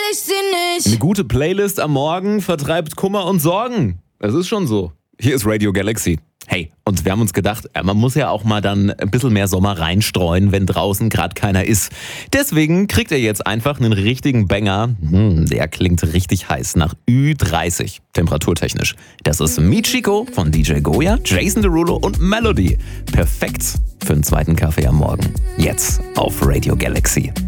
ich sie nicht. Eine gute Playlist am Morgen vertreibt Kummer und Sorgen. Es ist schon so. Hier ist Radio Galaxy. Hey, und wir haben uns gedacht, man muss ja auch mal dann ein bisschen mehr Sommer reinstreuen, wenn draußen gerade keiner ist. Deswegen kriegt ihr jetzt einfach einen richtigen Banger. Der klingt richtig heiß nach Ü30, temperaturtechnisch. Das ist Michiko von DJ Goya, Jason Derulo und Melody. Perfekt für einen zweiten Kaffee am Morgen. Jetzt auf Radio Galaxy.